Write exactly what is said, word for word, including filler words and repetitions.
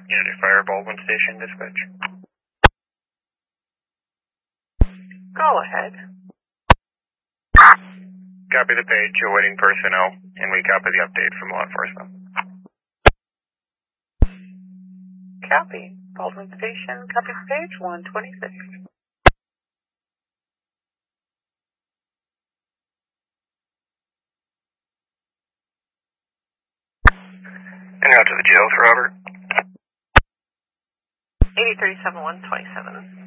Unity Fire, Baldwin Station, dispatch. Go ahead. Copy the page, awaiting personnel, and we copy the update from law enforcement. Copy. Baldwin Station, copy page one twenty-six. En route to the jail for Robert. eighty-three seven one twenty-seven.